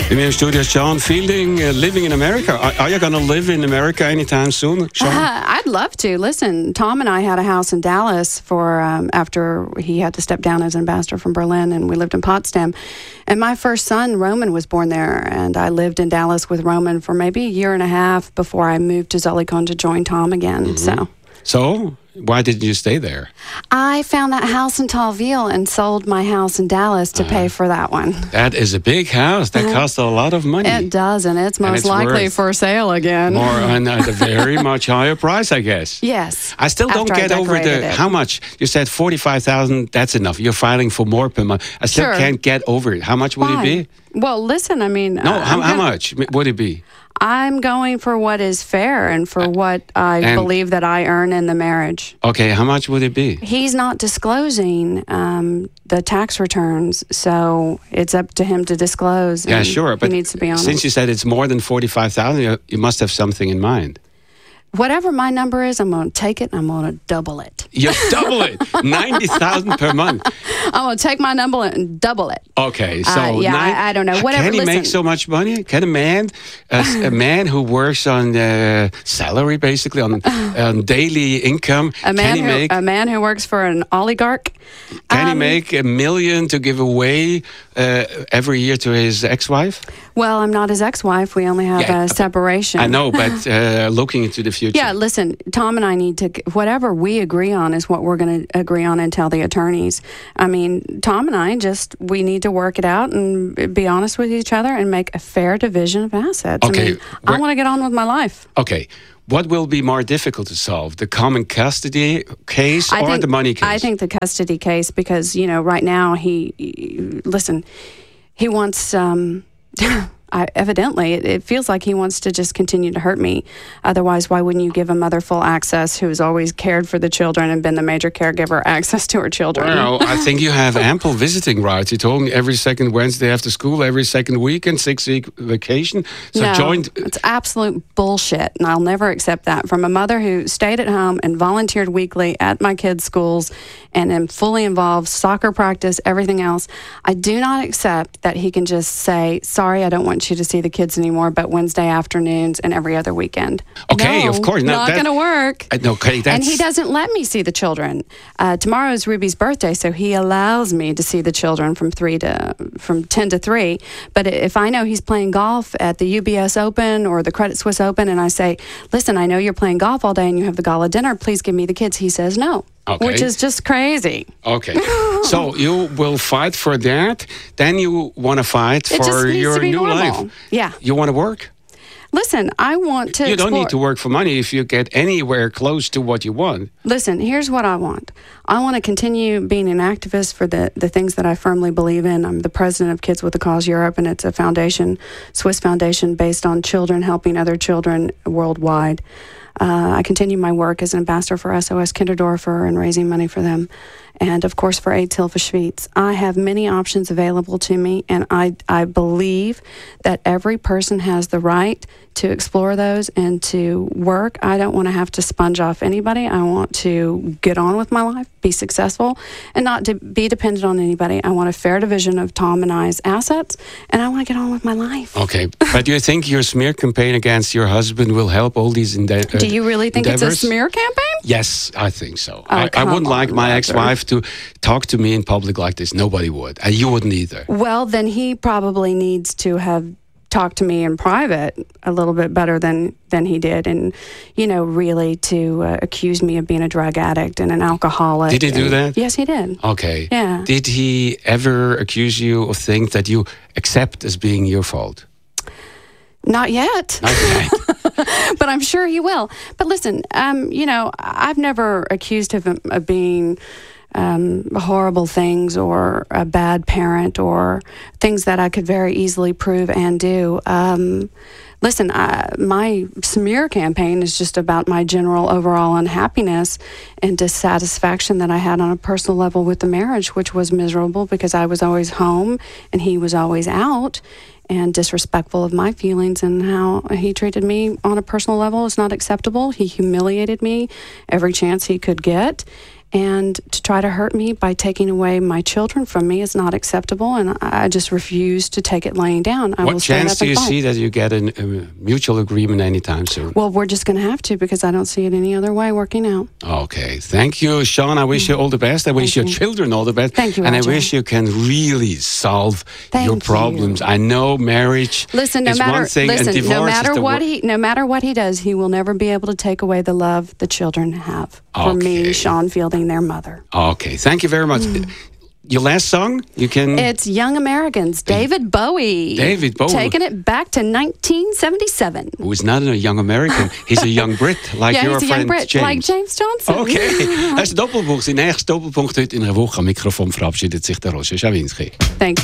In the studio, Sean Fielding, living in America. Are you going to live in America anytime soon, Sean? I'd love to. Listen, Tom and I had a house in Dallas for after he had to step down as ambassador from Berlin, and we lived in Potsdam. And my first son, Roman, was born there, and I lived in Dallas with Roman for maybe a year and a half before I moved to Zollikon to join Tom again. So, why didn't you stay there? I found that house in Tallville and sold my house in Dallas to pay for that one. That is a big house. That costs a lot of money. It does, and it's most likely for sale again. More on a very much higher price, I guess. Yes. I still don't get over how much. You said 45,000, that's enough. You're filing for more per month. I still can't get over it. How much would it be? Well, listen, I mean... No, how much would it be? I'm going for what is fair and for what I believe that I earn in the marriage. Okay, how much would it be? He's not disclosing the tax returns, so it's up to him to disclose. Yeah, sure, but he needs to be honest. Since you said it's more than 45,000, you must have something in mind. Whatever my number is, I'm going to take it and I'm going to double it. You double it? 90,000 per month? I'm going to take my number and double it. Okay, so... I don't know. Whatever. Can he make so much money? Can a man who works on salary, basically, on daily income, a man who works for an oligarch? Can he make $1 million to give away every year to his ex-wife? Well, I'm not his ex-wife. We only have a separation. I know, but looking into the future. Yeah, listen, Tom and I need to, whatever we agree on is what we're going to agree on and tell the attorneys. I mean, Tom and I we need to work it out and be honest with each other and make a fair division of assets. Okay. I mean, I want to get on with my life. Okay. What will be more difficult to solve, the common custody case or the money case? I think the custody case because, right now he wants... evidently, it feels like he wants to just continue to hurt me. Otherwise, why wouldn't you give a mother full access who's always cared for the children and been the major caregiver access to her children? Well, I think you have ample visiting rights. You told me every second Wednesday after school, every second weekend, 6-week vacation. It's absolute bullshit, and I'll never accept that. From a mother who stayed at home and volunteered weekly at my kids' schools and am fully involved, soccer practice, everything else, I do not accept that he can just say, sorry, I don't want you to see the kids anymore, but Wednesday afternoons and every other weekend. Okay, of course. Not going to work. Okay, and he doesn't let me see the children. Tomorrow is Ruby's birthday, so he allows me to see the children from 10 to 3. But if I know he's playing golf at the UBS Open or the Credit Suisse Open, and I say, listen, I know you're playing golf all day and you have the gala dinner, please give me the kids. He says no. Okay. Which is just crazy. Okay. So you will fight for that. Then you want to fight for your new life. Yeah. You want to work? Listen, I want to You don't need to work for money if you get anywhere close to what you want. Listen, here's what I want. I want to continue being an activist for the things that I firmly believe in. I'm the president of Kids with a Cause Europe, and it's a foundation, Swiss foundation, based on children helping other children worldwide. I continue my work as an ambassador for SOS Kinderdorfer and raising money for them. And, of course, for AIDS Hilfe Schwyz. I have many options available to me, and I believe that every person has the right to explore those and to work. I don't want to have to sponge off anybody. I want to get on with my life, be successful, and not to be dependent on anybody. I want a fair division of Tom and I's assets, and I want to get on with my life. Okay. But do you think your smear campaign against your husband will help all these endeavors? Do you really think it's a smear campaign? Yes, I think so. I wouldn't like my ex-wife to talk to me in public like this. Nobody would. And you wouldn't either. Well, then he probably needs to have talked to me in private a little bit better than he did. And, really to accuse me of being a drug addict and an alcoholic. Did he do that? Yes, he did. Okay. Yeah. Did he ever accuse you of things that you accept as being your fault? Not yet. Okay. But I'm sure he will. But listen, I've never accused him of being horrible things or a bad parent or things that I could very easily prove and do. Listen, my smear campaign is just about my general overall unhappiness and dissatisfaction that I had on a personal level with the marriage, which was miserable because I was always home and he was always out. and disrespectful of my feelings, and how he treated me on a personal level is not acceptable. He humiliated me every chance he could get. And to try to hurt me by taking away my children from me is not acceptable, and I just refuse to take it laying down. What chance do you see that you get a mutual agreement anytime soon? Well, we're just going to have to, because I don't see it any other way working out. Okay. Thank you, Sean. I wish you all the best. I wish your children all the best. Thank you, And Roger. I wish you can really solve your problems. I know marriage is one thing and divorce is the no matter what he does, he will never be able to take away the love the children have for me, Sean Fielding, their mother. Okay, thank you very much. Your last song, you can... It's Young Americans, David Bowie. David Bowie. Taking it back to 1977. Who is not a young American, he's a young Brit, like your he's a friend young Brit, James. like James Johnson. Okay, das ist der Doppelpunkt. Der nächste Doppelpunkt heute in einer Woche. Am Mikrofon verabschiedet sich der Roger Schawinski. Thank you.